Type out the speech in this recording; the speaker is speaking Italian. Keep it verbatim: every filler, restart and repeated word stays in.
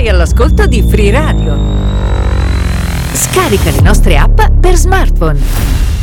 Sei all'ascolto di Free Radio. Scarica le nostre app per smartphone.